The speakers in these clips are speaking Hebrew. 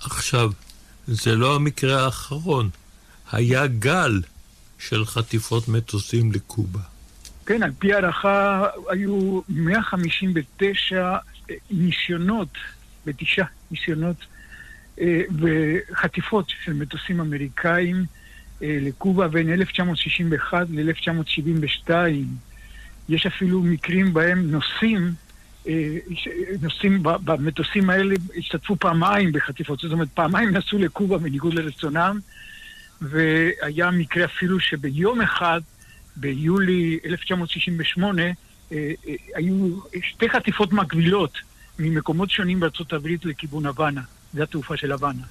עכשיו, זה לא המקרה האחרון. היה גל של חטיפות מטוסים לקובה. כן, על פי הערכה היו 159 ניסיונות, ב9 ניסיונות וחטיפות של מטוסים אמריקאים לקובה בין 1961 ל-1972. יש אפילו מקרים בהם נוסעים במטוסים האלה השתתפו פעמיים בחטיפות, זאת אומרת פעמיים נסעו לקובה בניגוד לרצונם, והיה מקרה אפילו שביום אחד, ביולי 1968, היו 2 חטיפות מקבילות ממקומות שונים בארצות הברית לכיוון הוואנה, זה התעופה של הוואנה.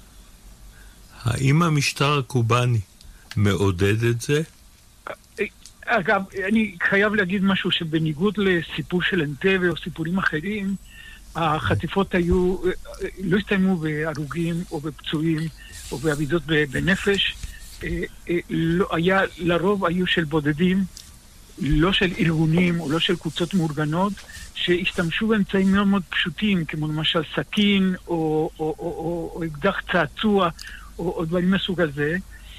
האם המשטר הקובני מעודד את זה? אגב, אני חייב להגיד משהו שבניגוד לסיפור של אנטבה או סיפורים אחרים, החטיפות לא הסתיימו בהרוגים או בפצועים או בעבידות בנפש, לרוב היו של בודדים, לא של ארגונים או לא של קבוצות מאורגנות, שהשתמשו באמצעים מאוד מאוד פשוטים, כמו למשל סכין או אקדח צעצוע או דברים מסוג הזה,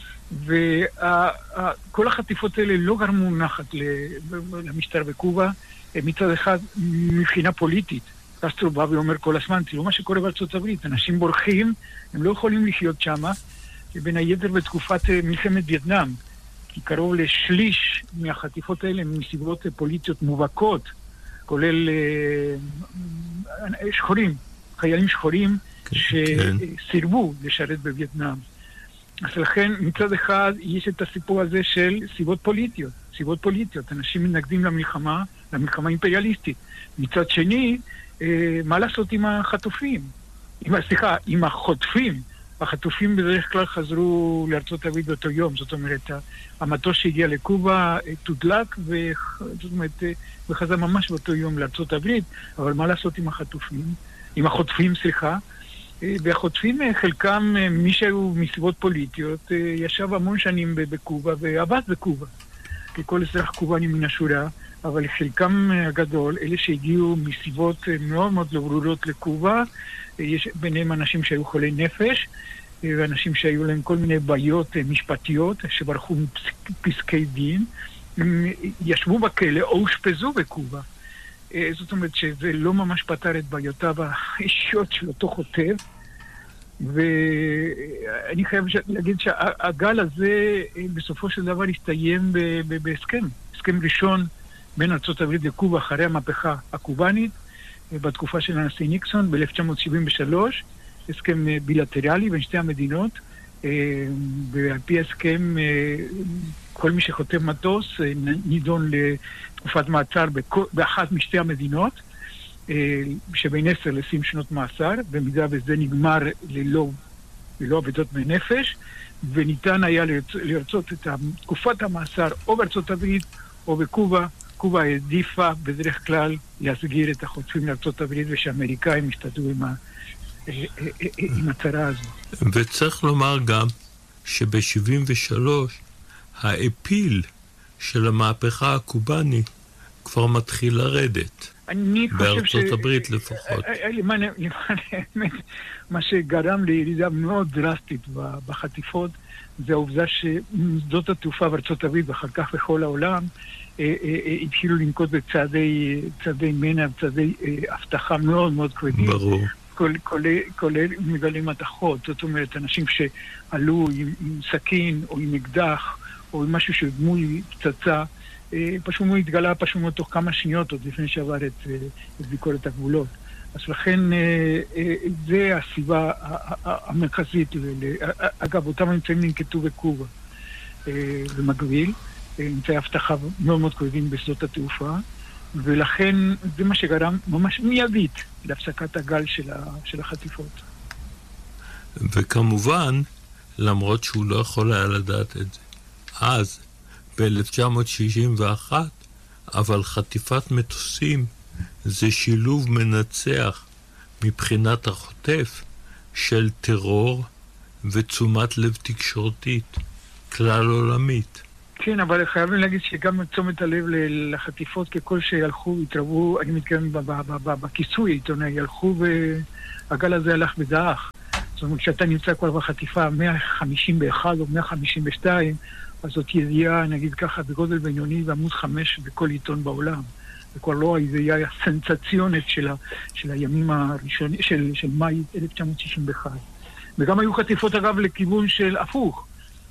וכל החטיפות האלה לא גרמו נחת למשטר בקובה, מצד אחד מבחינה פוליטית. קסטרו בא ואומר כל הזמן, תראו מה שקורה בארצות הברית, אנשים בורחים, הם לא יכולים לחיות שמה, בין היתר בתקופת מלחמת וייטנאם, כי קרוב לשליש מהחטיפות האלה מסיבות פוליטיות מובהקות, כולל שחורים, חיילים שחורים שסירבו לשרת בווייטנאם. אז לכן מצד אחד יש את הסיפור הזה של סיבות פוליטיות, אנשים מתנגדים למלחמה אימפריאליסטית. מצד שני, מה לעשות עם החטופים? עם החוטפים. החטופים בדרך כלל חזרו לארצות הברית באותו יום, זאת אומרת, המטוס שהגיע לקובה תודלק וחזר ממש באותו יום לארצות הברית, אבל מה לעשות עם החוטפים, והחוטפים חלקם, מי שהיו מסיבות פוליטיות, ישב המון שנים בקובה ועבד בקובה, ככל אזרח קובני מן השורה, אבל חלקם הגדול, אלה שהגיעו מסיבות מאוד מאוד לא ברורות לקובה, יש ביניהם אנשים שהיו חולי נפש, ואנשים שהיו להם כל מיני בעיות משפטיות, שברחו מפסקי דין, הם ישבו בכלא או הושפזו בקובה. זאת אומרת שזה לא ממש פתר את בעיותיו האישיות של אותו חוטב, ואני חייב להגיד שהגל הזה בסופו של דבר הסתיים בהסכם ראשון בין ארצות הברית לקובה אחרי המהפכה הקובנית, בתקופה של הנשיא ניקסון ב-1973, הסכם בילטרלי בין שתי המדינות, ועל פי הסכם כל מי שחותם מטוס נידון לתקופת מעצר באחת משתי המדינות, שבין 10 ל-20 שנות מאסר, במידה וזה נגמר ללא עבודות בנפש, וניתן היה לרצות את תקופת המאסר או בארצות הברית או בקובה. קובה העדיפה בדרך כלל להסגיר את החוטפים לארצות הברית, ושהאמריקאים השתתפו עם הצרה הזו. וצריך לומר גם שב-73 האפיל של המהפכה הקובנית כבר מתחיל לרדת. בארצות הברית לפחות. למען האמת, מה שגרם לירידה מאוד דרסטית בחטיפות, זה העובדה שמוסדות התעופה בארצות הברית ואחר כך בכל העולם התחילו לנקוט בצעדי מנע, צעדי הבטחה מאוד מאוד כבדים. ברור. כולל מגלי מתכות, זאת אומרת, אנשים שעלו עם סכין או עם אקדח או עם משהו שדמוי פצצה, פשוט הוא התגלה פשוט תוך כמה שניות עוד לפני שעבר את ביקורת הגבולות. אז לכן זה הסיבה המרכזית. אגב, אותם אמצעים ננקטו בקובה במקביל, אמצעי הבטחה מאוד מאוד כבדים בשדות התעופה, ולכן זה מה שגרם ממש מיידית להפסקת הגל של החטיפות. וכמובן, למרות שהוא לא יכול היה לדעת את זה, אז ב-1961, אבל חטיפת מטוסים זה שילוב מנצח מבחינת החוטף של טרור ותשומת לב תקשורתית כלל עולמית. כן, אבל חייבים להגיד שגם תשומת הלב לחטיפות ככל שהלכו, התרבו, אני מתכוון בכיסוי העיתונאי, הלכו והגל הזה הלך ודעך. זאת אומרת, כשאתה נמצא כבר בחטיפה 151 או 152, אז זאת ידיעה, נגיד ככה, בגודל בינוני בעמוד 5 בכל עיתון בעולם. זה כבר לא הידיעה הסנסציונית של הימים הראשונים, של מאי 1961. וגם היו חטיפות, אגב, לכיוון של הפוך,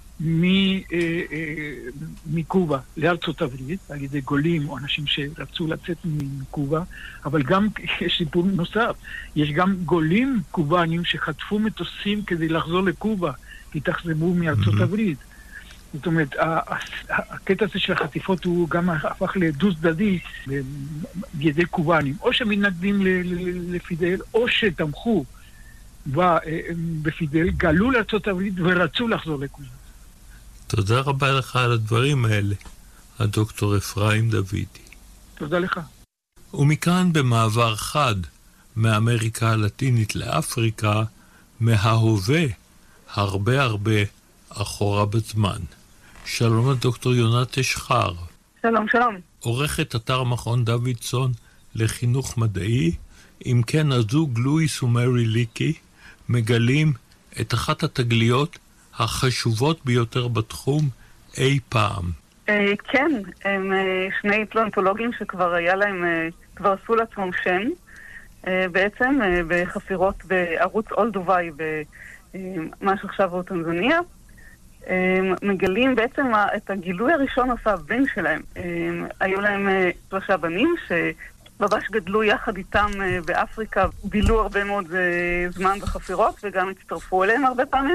מקובה לארצות הברית, על ידי גולים או אנשים שרצו לצאת מקובה, אבל גם יש סיפור נוסף, יש גם גולים קובנים שחטפו מטוסים כדי לחזור לקובה, כי תחזמו מארצות הברית. זאת אומרת, הקטע הזה של החטיפות הוא גם הפך לדו צדדי בידי קובנים, או שמתנגדים לפידל, או שתמכו בפידל, גלו לארצות הברית ורצו לחזור לקובה. תודה רבה לך על הדברים האלה, הדוקטור אפרים דוידי. תודה לך. ומכאן במעבר חד מאמריקה הלטינית לאפריקה, מההווה הרבה אחורה בזמן. שלום לדוקטור יונת אשחר. שלום, שלום. עורכת אתר מכון דוידסון לחינוך מדעי. אם כן, הזוג לואיס ומרי ליקי מגלים את אחת התגליות החשובות ביותר בתחום אי פעם. כן, הם שני פלנטולוגים שכבר היה להם, כבר עשו לעצמם שם, בעצם בחפירות בערוץ אולדוואי במה שעכשיו הוא טנזניה. מגלים בעצם את הגילוי הראשון עשה הבן שלהם. היו להם 3 בנים שממש גדלו יחד איתם באפריקה, בילו הרבה מאוד זמן בחפירות וגם הצטרפו אליהם הרבה פעמים.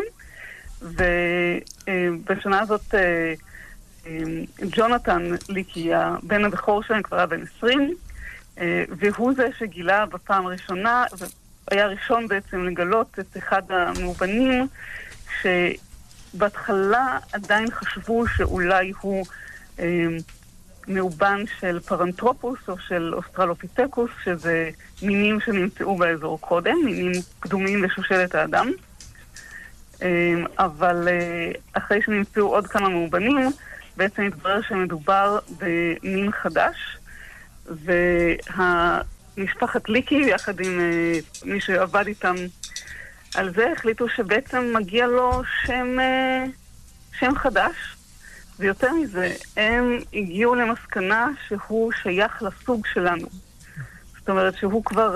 ובשנה הזאת ג'ונתן ליקי, הבן הבכור שלהם, כבר היה בן 20, והוא זה שגילה בפעם הראשונה, והיה ראשון בעצם לגלות את אחד המאובנים שבהתחלה עדיין חשבו שאולי הוא מאובן של פרנטרופוס או של אוסטרלופיתקוס, שזה מינים שנמצאו באזור קודם, מינים קדומים לשושלת האדם. אבל אחרי שנמצאו עוד כמה מאובנים, בעצם התברר שמדובר במין חדש, והמשפחת ליקי, יחד עם מי שעבד איתם על זה, החליטו שבעצם מגיע לו שם חדש, ויותר מזה, הם הגיעו למסקנה שהוא שייך לסוג שלנו. זאת אומרת שהוא כבר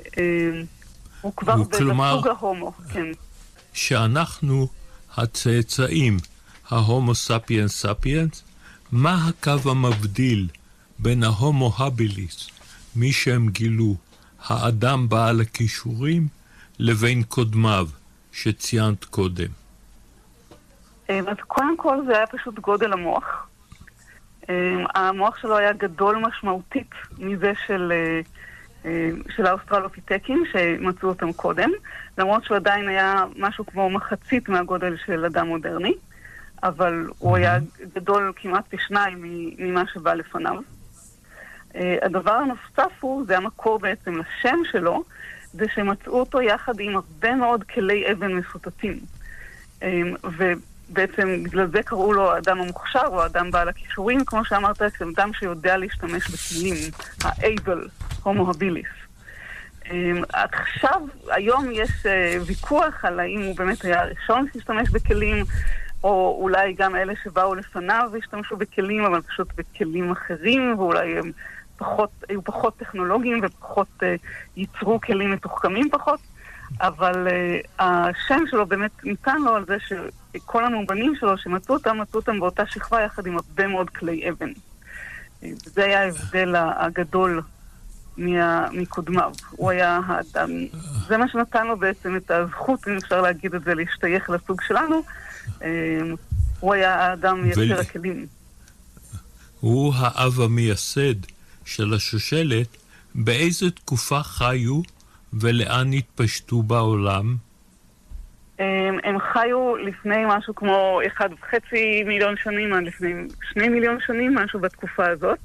בסוג ההומו, כן. שאנחנו הצאצאים, ההומו ספיאנס ספיאנס, מה הקו המבדיל בין ההומו הביליס, מי שהם גילו, האדם בעל הכישורים, לבין קודמיו שציינת קודם? אז קודם כל זה היה פשוט גודל המוח. המוח שלו היה גדול משמעותית מזה של האוסטרלופיתקים שמצאו אותם קודם, למרות שהוא עדיין היה משהו כמו מחצית מהגודל של אדם מודרני, אבל הוא היה גדול כמעט פי 2 ממה שבא לפניו. הדבר הנוסף זה המקור בעצם לשם שלו, זה שמצאו אותו יחד עם הרבה מאוד כלי אבן מסוטטים. ובעצם בגלל זה קראו לו האדם המוכשר, או האדם בעל הכישורים, כמו שאמרת, אדם שיודע להשתמש בכלים, ה-able, הומו הביליס. עכשיו, היום יש ויכוח על האם הוא באמת היה הראשון שהשתמש בכלים, או אולי גם אלה שבאו לפניו והשתמשו בכלים, אבל פשוט בכלים אחרים, ואולי הם היו פחות טכנולוגיים ופחות ייצרו כלים מתוחכמים פחות, אבל השם שלו באמת ניתן לו על זה שכל המאובנים שלו שמצאו אותם באותה שכבה יחד עם הרבה מאוד כלי אבן. זה היה ההבדל הגדול מקודמיו. הוא היה האדם, זה מה שנתן לו בעצם את הזכות, אם אפשר להגיד את זה, להשתייך לסוג שלנו. הוא היה האדם מייצר הכלים. הוא האב המייסד של השושלת. באיזו תקופה חיו ולאן התפשטו בעולם? הם חיו לפני משהו כמו 1.5 מיליון שנים, עד לפני 2 מיליון שנים, משהו בתקופה הזאת.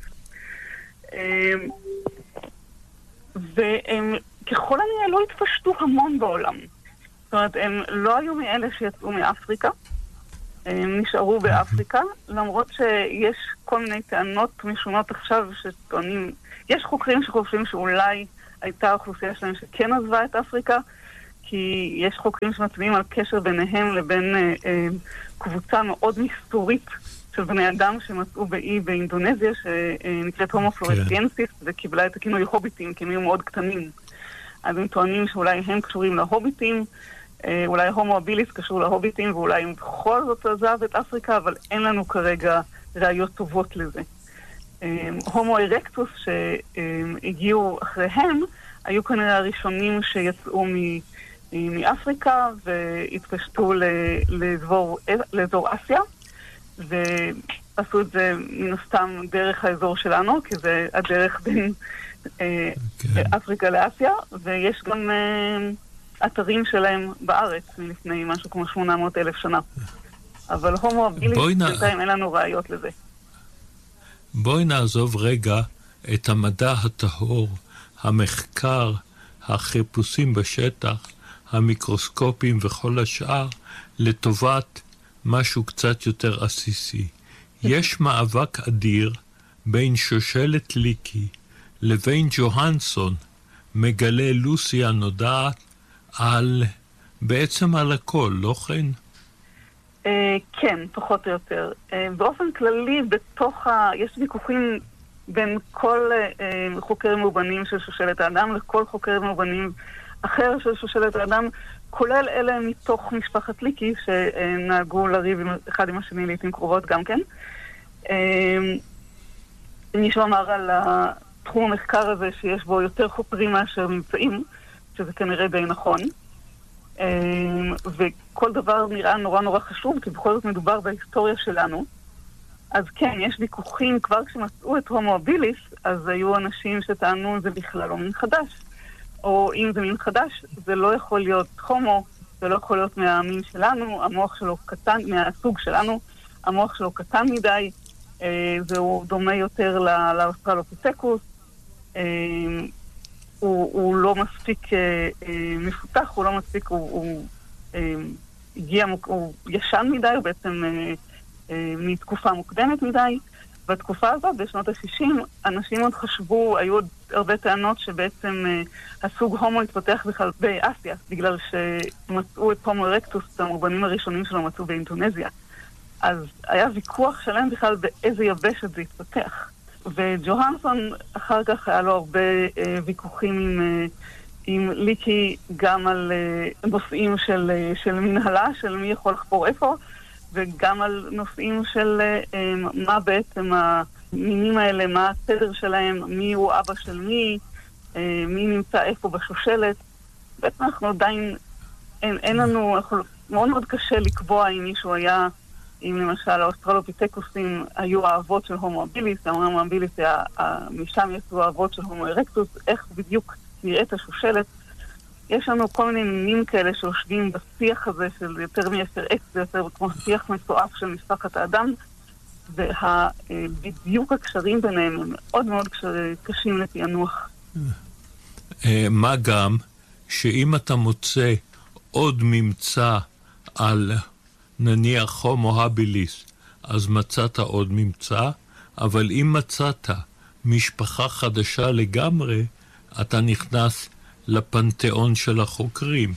והם ככל הנראה לא התפשטו המון בעולם. זאת אומרת, הם לא היו מאלה שיצאו מאפריקה, הם נשארו באפריקה, למרות שיש כל מיני טענות משונות עכשיו שטוענים, יש חוקרים שחושבים שאולי הייתה אוכלוסייה שלהם שכן עזבה את אפריקה, כי יש חוקרים שמצביעים על קשר ביניהם לבין קבוצה מאוד מסתורית של בני אדם שמצאו באי באינדונזיה, שנקראת הומו פלורנטיאנסיס, וקיבלה את הכינוי הוביטים, כי הם היו מאוד קטנים. אז הם טוענים שאולי הם קשורים להוביטים, אולי הומו הביליס קשור להוביטים, ואולי הם בכל זאת עזב את אפריקה, אבל אין לנו כרגע ראיות טובות לזה. הומו ארקטוס שהגיעו אחריהם, היו כנראה הראשונים שיצאו מאפריקה והתפשטו לאזור אסיה, ועשו את זה מן הסתם דרך האזור שלנו, כי זה הדרך בין אפריקה לאסיה, ויש גם אתרים שלהם בארץ מלפני משהו כמו 800,000 שנה. אבל הומו הביליס, בינתיים אין לנו ראיות לזה. בואי נעזוב רגע את המדע הטהור, המחקר, החיפושים בשטח, המיקרוסקופים וכל השאר, לטובת משהו קצת יותר עסיסי. יש מאבק אדיר בין שושלת ליקי לבין ג'והנסון, מגלה לוסי הנודעת, בעצם על הכל, לא כן? כן, פחות או יותר. באופן כללי, יש ויכוחים בין כל חוקר מאובנים של שושלת האדם לכל חוקר מאובנים אחר של שושלת האדם, כולל אלה מתוך משפחת ליקי שנהגו לריב אחד עם השני לעתים קרובות גם כן. מישהו אמר על התחום המחקר הזה שיש בו יותר חוקרים מאשר ממצאים, שזה כנראה די נכון. וכל דבר נראה נורא נורא חשוב, כי בכל זאת מדובר בהיסטוריה שלנו. אז כן, יש ויכוחים, כבר כשמצאו את הומו הביליס, אז היו אנשים שטענו זה בכלל לא מין חדש. או אם זה מין חדש, זה לא יכול להיות הומו, זה לא יכול להיות מהמין שלנו, המוח שלו קטן, מהסוג שלנו, המוח שלו קטן מדי, והוא דומה יותר לאוסטרלופיתקוס, הוא לא מספיק מפותח, הוא לא מספיק, הוא ישן מדי, הוא בעצם מתקופה מוקדמת מדי. בתקופה הזאת, בשנות ה-60, אנשים עוד חשבו, היו עוד הרבה טענות שבעצם הסוג הומו התפתח בכלל באסיה, בגלל שמצאו את הומו ארקטוס, המאובנים הראשונים שלו מצאו באינדונזיה. אז היה ויכוח שלהם בכלל באיזה יבשת זה התפתח. וג'והנסון אחר כך היה לו הרבה ויכוחים עם ליקי, גם על נושאים של מנהלה, של מי יכול לחפור איפה, וגם על נושאים של מה בעצם המינים האלה, מה הסדר שלהם, מי הוא אבא של מי נמצא איפה בשושלת. בעצם אנחנו עדיין, אין לנו, מאוד מאוד קשה לקבוע אם מישהו היה, אם למשל האוסטרלופיתקוסים היו האבות של הומו הביליס, הומו הביליס משם יצאו האבות של הומו ארקטוס, איך בדיוק נראית השושלת. יש לנו כל מיני מינים כאלה שיושבים בשיח הזה של יותר מ10 אקס, זה יותר כמו שיח מסועף של משפחת האדם, ובדיוק הקשרים ביניהם הם מאוד מאוד קשים לפענוח. מה גם שאם אתה מוצא עוד ממצא על נניח הומו הביליס, אז מצאת עוד ממצא, אבל אם מצאת משפחה חדשה לגמרי, אתה נכנס לפנתיאון של החוקרים.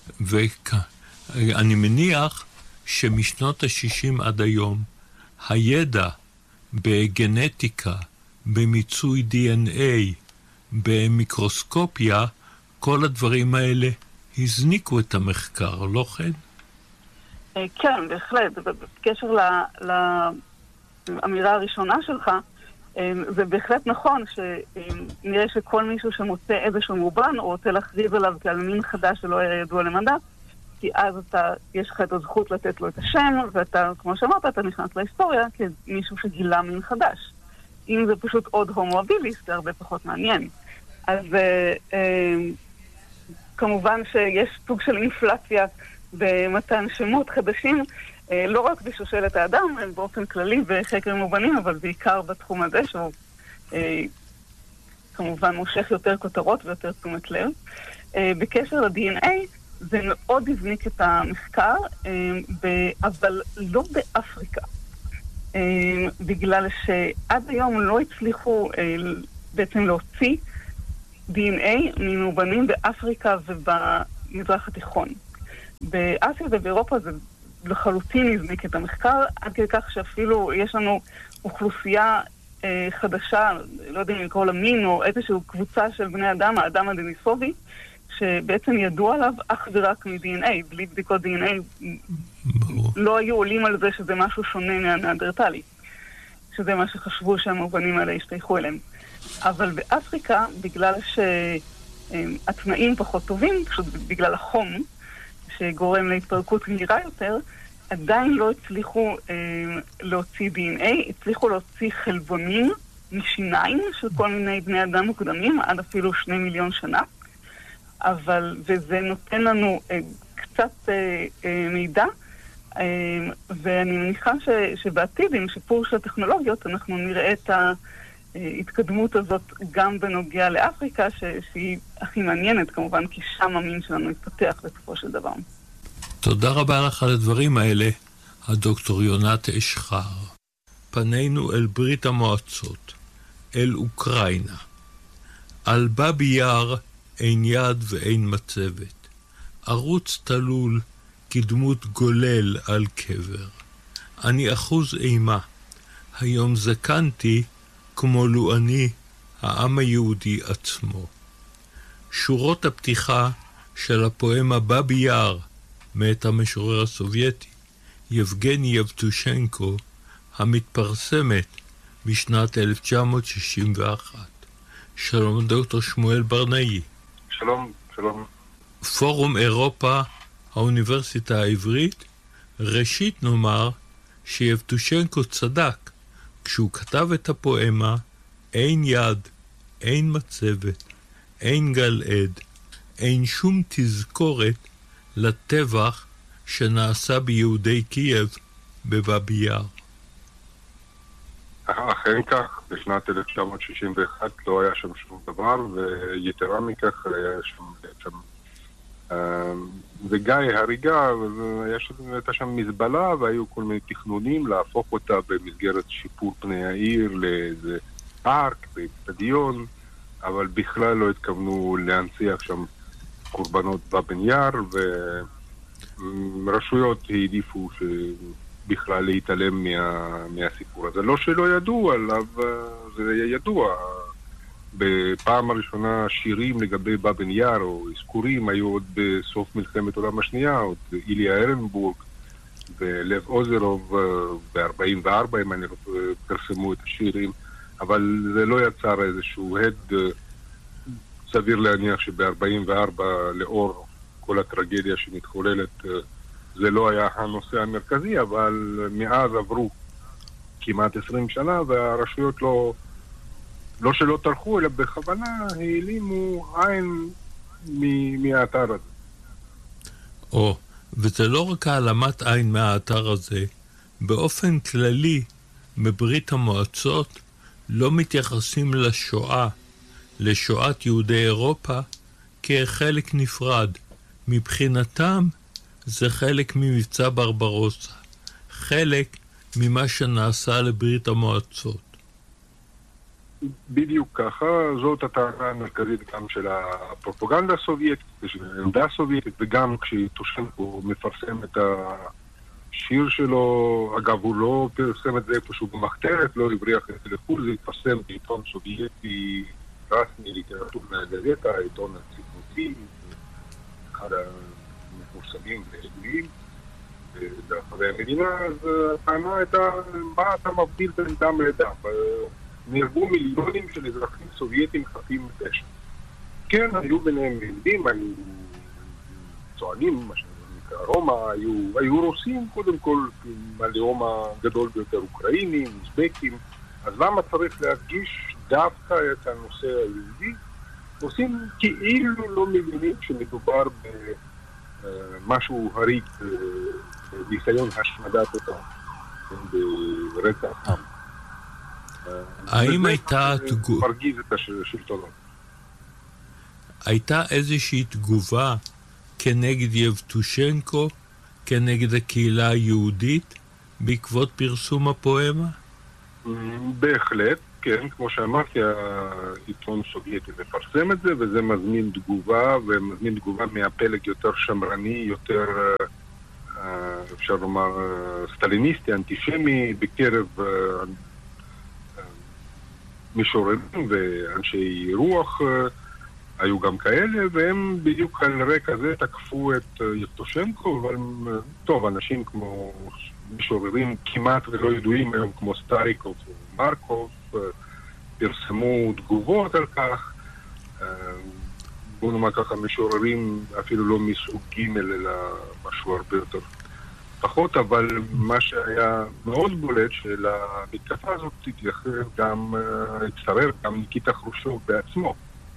ואני מניח שמשנות ה-60 עד היום, הידע בגנטיקה, במיצוי DNA, במיקרוסקופיה, כל הדברים האלה הזניקו את המחקר, לא כן? כן, בהחלט. בקשר לאמירה הראשונה שלך, זה בהחלט נכון שנראה שכל מישהו שמוצא איזשהו מאובן, הוא רוצה להכריז עליו כעל מין חדש שלא היה ידוע למדע, כי אז יש לך את הזכות לתת לו את השם, ואתה, כמו שאמרת, אתה נכנס להיסטוריה כמישהו שגילה מין חדש. אם זה פשוט עוד הומו הביליס, זה הרבה פחות מעניין. אז כמובן שיש סוג של אינפלציה במתן שמות חדשים, לא רק בשושלת האדם, באופן כללי בחקר מאובנים, אבל בעיקר בתחום הזה, שהוא כמובן מושך יותר כותרות ויותר תשומת לב. בקשר ל-DNA, זה מאוד הזניק את המחקר, אבל לא באפריקה. בגלל שעד היום לא הצליחו בעצם להוציא DNA ממאובנים באפריקה במזרח התיכון. באסיה ובאירופה זה לחלוטין הזניק את המחקר, עד כדי כך שאפילו יש לנו אוכלוסייה חדשה, לא יודע אם לקרוא לה מין, או איזושהי קבוצה של בני אדם, האדם הדניסובי, שבעצם ידוע עליו אך ורק מ-DNA, בלי בדיקות DNA, לא היו עולים על זה שזה משהו שונה מהנאנדרטלי, שזה מה שחשבו שהמובנים האלה השתייכו אליהם. אבל באפריקה, בגלל שהתנאים פחות טובים, פשוט בגלל החום, שגורם להתפרקות מהירה יותר, עדיין לא הצליחו להוציא DNA, הצליחו להוציא חלבונים משיניים של כל מיני בני אדם מוקדמים, עד אפילו 2 מיליון שנה. וזה נותן לנו קצת מידע, ואני מניחה שבעתיד, עם שיפור של הטכנולוגיות, אנחנו נראה את ההתקדמות הזאת גם בנוגע לאפריקה, שהיא הכי מעניינת כמובן, כי שם המין שלנו יתפתח בסופו של דבר. תודה רבה לך על הדברים האלה, הדוקטור יונת אשחר. פנינו אל ברית המועצות, אל אוקראינה. על באבי יאר אין יד ואין מצבת. ערוץ תלול כדמות גולל על קבר. אני אחוז אימה. היום זקנתי כמו לו אני העם היהודי עצמו. שורות הפתיחה של הפואמה באבי יאר מאת המשורר הסובייטי יבגני יבטושנקו המתפרסמת בשנת 1961. שלום דוקטור שמואל ברנאי. שלום, שלום. פורום אירופה, האוניברסיטה העברית. ראשית נאמר שיבטושנקו צדק כשהוא כתב את הפואמה אין יד, אין מצבת, אין גל עד, אין שום תזכורת לטבח שנעשה ביהודי קייב בבאבי יאר. אכן כך, בשנת 1961 לא היה שם שום דבר, ויתרה מכך היה שם בעצם וגיא הריגה, הייתה שם מזבלה והיו כל מיני תכנונים להפוך אותה במסגרת שיפור פני העיר לאיזה פארק, באצטדיון, אבל בכלל לא התכוונו להנציח שם קורבנות באבן יאר, ורשויות העדיפו בכלל להתעלם מהסיפור הזה. לא שלא ידעו עליו, זה ידוע. בפעם הראשונה שירים לגבי באבן יאר או אזכורים היו עוד בסוף מלחמת העולם השנייה, עוד איליה ארנבורג ולב אוזרוב ב-44 הם פרסמו את השירים, אבל זה לא יצר איזשהו הד. סביר להניח שב-44 לאור כל הטרגדיה שמתחוללת זה לא היה הנושא המרכזי, אבל מאז עברו כמעט 20 שנה והרשויות לא שלא טרחו, אלא בכוונה העלימו עין מהאתר הזה. וזה לא רק העלמת עין מהאתר הזה. באופן כללי, בברית המועצות לא מתייחסים לשואת יהודי אירופה כחלק נפרד. מבחינתם זה חלק ממבצע ברברוסה, חלק ממה שנעשה לברית המועצות. בדיוק ככה, זאת הטענה המרכזית גם של הפרופגנדה הסובייטית, של העמדה הסובייטית, וגם כשטושנקו מפרסם את השיר שלו, אגב הוא לא פרסם את זה איפשהו במחתרת, לא הבריח את זה לחו"ל, זה התפרסם בעיתון סובייטי רסמי, ליטרטורה מהגזטה, העיתון הציבורי, אחד המפורסמים והידועים ברחבי המדינה. אז הטענה הייתה, מה אתה מבדיל בין דם לדם? נהרגו מיליונים של אזרחים סובייטים חפים מפשע. כן, היו ביניהם יהודים, היו צוענים, מה שנקרא רומא, היו רוסים קודם כל, הלאום הגדול ביותר אוקראינים, אוזבקים, אז למה צריך להדגיש דווקא את הנושא היהודי? עושים כאילו לא מבינים שמדובר במשהו הריג, ניסיון השמדת אותם, ברצח עם. האם הייתה מרגיז את השלטונות? הייתה איזושהי תגובה כנגד יבטושנקו, כנגד הקהילה היהודית, בעקבות פרסום הפואמה? בהחלט. כן, כמו שאמרתי, העיתון סובייטי מפרסם את זה, וזה מזמין תגובה, ומזמין תגובה מהפלג יותר שמרני, יותר, אפשר לומר, סטליניסטי, אנטישמי, בקרב משוררים ואנשי רוח, היו גם כאלה, והם בדיוק על רקע זה תקפו את יבטושנקו, אבל טוב, אנשים כמו משוררים כמעט ולא ידועים היום, כמו סטריקוב ומרקוב, פרסמו תגובות על כך. בואו נאמר ככה, משוררים אפילו לא מסוג ג' אלא משהו הרבה יותר פחות, אבל מה שהיה מאוד בולט שלמתקפה הזאת הצטרף גם ניקיטה חרושצ'וב בעצמו.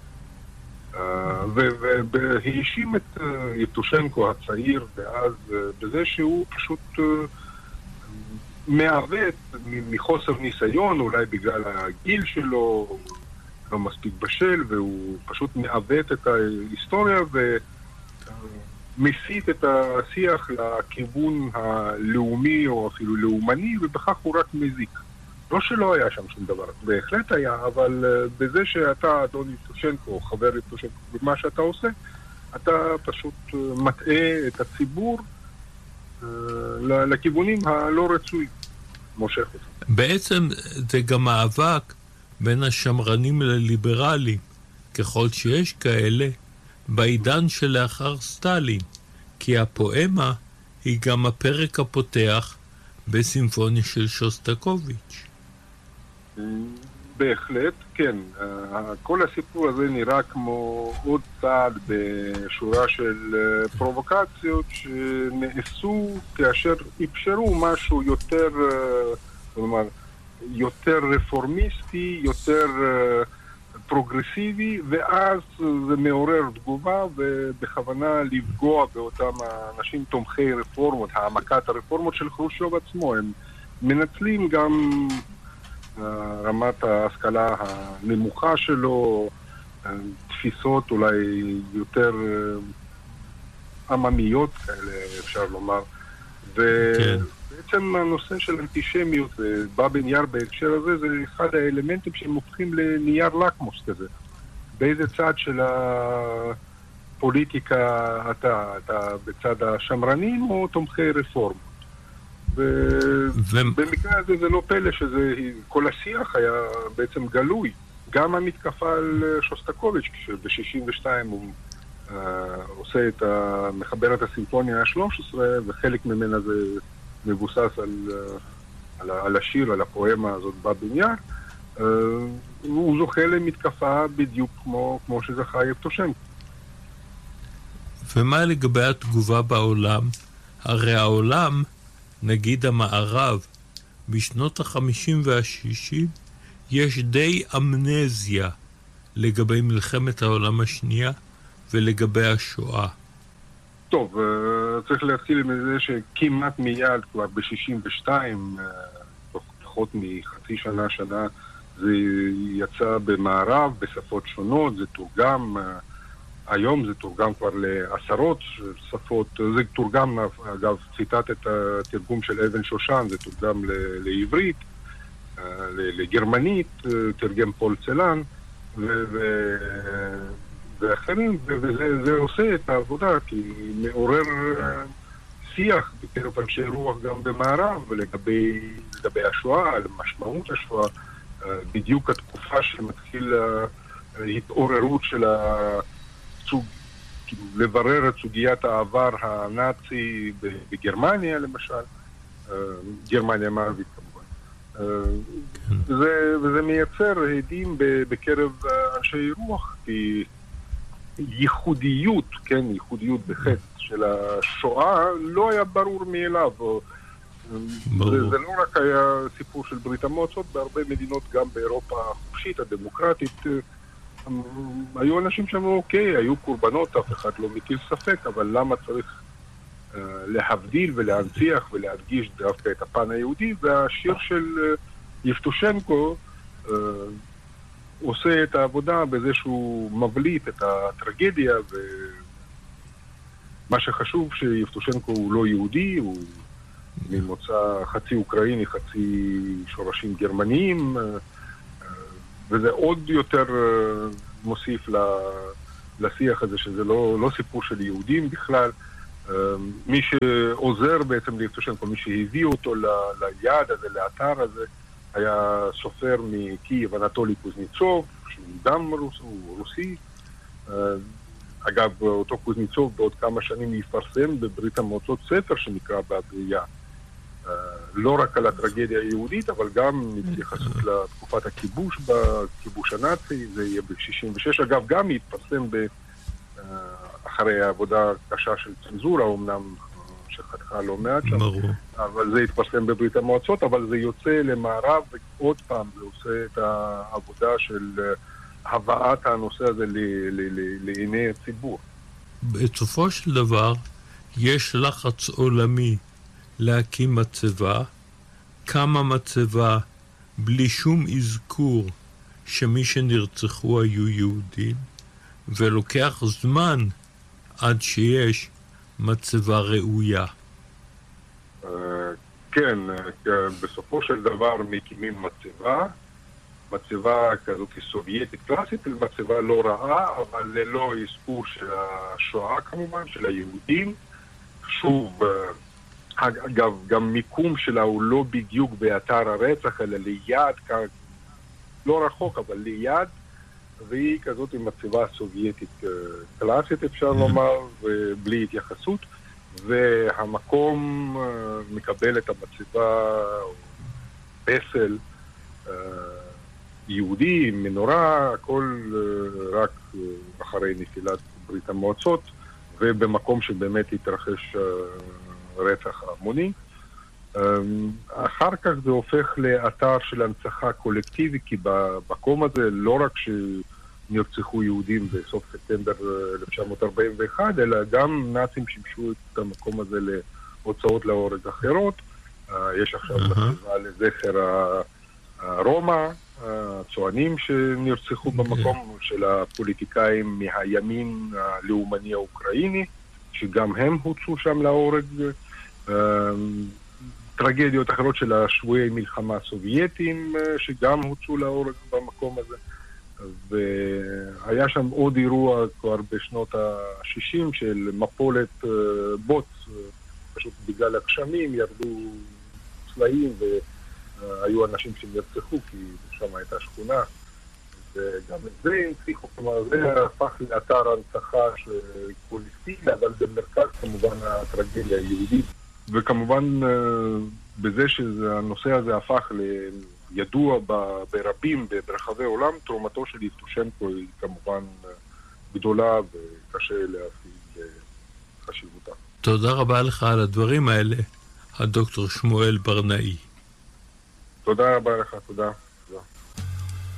והאשים את יבטושנקו הצעיר ואז בזה שהוא פשוט מעוות מחוסר ניסיון, אולי בגלל הגיל שלו, לא מספיק בשל, והוא פשוט מעוות את ההיסטוריה ומסיט את השיח לכיוון הלאומי או אפילו לאומני, ובכך הוא רק מזיק. לא שלא היה שם שום דבר, בהחלט היה, אבל בזה שאתה, אדון יבטושנקו, חבר יבטושנקו, במה שאתה עושה, אתה פשוט מטעה את הציבור לכיוונים הלא רצוי, מושך אותם. בעצם זה גם מאבק בין השמרנים לליברלים, ככל שיש כאלה, בעידן שלאחר סטלין, כי הפואמה היא גם הפרק הפותח בסימפוניה של שוסטקוביץ'. בהחלט, כן. כל הסיפור הזה נראה כמו עוד צעד בשורה של פרובוקציות שנעשו כאשר אפשרו משהו יותר, כלומר, יותר רפורמיסטי, יותר פרוגרסיבי, ואז זה מעורר תגובה ובכוונה לפגוע באותם אנשים תומכי רפורמות, העמקת הרפורמות של חרושצ'וב עצמו. הם מנצלים גם רמת ההשכלה הנמוכה שלו, תפיסות אולי יותר עממיות כאלה, אפשר לומר. ובעצם הנושא של אנטישמיות בא בנייר בהקשר הזה, זה אחד האלמנטים שהם הופכים לנייר לקמוס כזה. באיזה צד של הפוליטיקה אתה בצד השמרנים או תומכי רפורמות? ובמקרה הזה זה לא פלא שכל השיח היה בעצם גלוי. גם המתקפה על שוסטקוביץ' כשב-62 הוא עושה מחבר את הסימפוניה ה-13, וחלק ממנה זה מבוסס על השיר, על הפואמה הזאת בבניין, הוא זוכה למתקפה בדיוק כמו שזכה יבטושנקו. ומה לגבי התגובה בעולם? הרי העולם, נגיד המערב, בשנות ה-50 וה-60, יש די אמנזיה לגבי מלחמת העולם השנייה ולגבי השואה. טוב, צריך להתחיל מזה שכמעט מיד כבר ב-62, תוך פחות מחצי שנה, זה יצא במערב בשפות שונות, זה תורגם, היום זה תורגם כבר לעשרות שפות, זה תורגם, אגב, ציטט את התרגום של אבן שושן, זה תורגם לעברית, לגרמנית, תרגם פול צלן, ואחרים, וזה עושה את העבודה, כי מעורר שיח בקרב אנשי רוח גם במערב, לגבי השואה, משמעות השואה, בדיוק התקופה שמתחיל ההתעוררות של לברר את סוגיית העבר הנאצי בגרמניה למשל, גרמניה מערבית כמובן. וזה מייצר הדים בקרב אנשי רוח, כי ייחודיות, כן, ייחודיות בחטא של השואה לא היה ברור מאליו. זה לא רק היה סיפור של ברית המועצות, בהרבה מדינות, גם באירופה החופשית, הדמוקרטית, היו אנשים שאמרו, אוקיי, היו קורבנות, אף אחד לא מטיל ספק, אבל למה צריך להבדיל ולהנציח ולהדגיש דווקא את הפן היהודי? והשיר של יבטושנקו עושה את העבודה בזה שהוא מבליט את הטרגדיה, ומה שחשוב שיבטושנקו הוא לא יהודי, הוא ממוצא חצי אוקראיני, חצי שורשים גרמניים, וזה עוד יותר מוסיף לשיח הזה, שזה לא סיפור של יהודים בכלל. מי שעוזר בעצם ליבטושנקו, מי שהביא אותו ליעד הזה, לאתר הזה, היה סופר מקייב, אנטולי קוזניצוב, שהוא גם רוסי. אגב, אותו קוזניצוב בעוד כמה שנים יפרסם בברית המועצות ספר שנקרא בבריאה. לא רק על הטרגדיה היהודית, אבל גם מתייחסות לתקופת הכיבוש, בכיבוש הנאצי, זה יהיה ב-66. אגב, גם יתפרסם אחרי העבודה הקשה של צנזורה, אומנם שחתכה לא מעט שם, אבל זה יתפרסם בברית המועצות, אבל זה יוצא למערב, ועוד פעם זה עושה את העבודה של הבאת הנושא הזה לעיני הציבור. בסופו של דבר, יש לחץ עולמי להקים מצבה, קמה מצבה בלי שום אזכור שמי שנרצחו היו יהודים, ולוקח זמן עד שיש מצבה ראויה. כן, בסופו של דבר מקימים מצבה כזאת סובייטית קלאסית, מצבה לא רעה, אבל ללא אזכור של השואה כמובן, של היהודים. שוב, אגב, גם מיקום שלה הוא לא בדיוק באתר הרצח, אלא ליד, לא רחוק, אבל ליד, והיא כזאת עם מצבה סובייטית קלאסית, אפשר לומר, ובלי התייחסות, והמקום מקבל את המצבה, פסל, יהודי, מנורה, הכל רק אחרי נפילת ברית המועצות, ובמקום שבאמת התרחש רצח המוני. אחר כך זה הופך לאתר של הנצחה קולקטיבי, כי במקום הזה לא רק שנרצחו יהודים בסוף ספטמבר 1941, אלא גם נאצים שימשו את המקום הזה להוצאות להורג אחרות. יש עכשיו מצבה לזכר הרומא, הצוענים שנרצחו במקום, של הפוליטיקאים מהימין הלאומני האוקראיני, שגם הם הוצאו שם להורג. טרגדיות אחרות של השבויי מלחמה הסובייטים שגם הוצאו להורג במקום הזה. והיה שם עוד אירוע כבר בשנות ה-60 של מפולת בוץ, פשוט בגלל הגשמים ירדו צלעים והיו אנשים שנרצחו כי שם הייתה שכונה, וגם את זה הנציחו, כלומר זה הפך לאתר הנצחה קולקטיבי, אבל במרכז כמובן הטרגדיה היהודית. וכמובן בזה שהנושא הזה הפך לידוע ברבים ברחבי העולם, תרומתו של יבטושנקו היא כמובן גדולה וקשה להפעיל חשיבותה. תודה רבה לך על הדברים האלה, הדוקטור שמואל ברנאי. תודה רבה לך, תודה.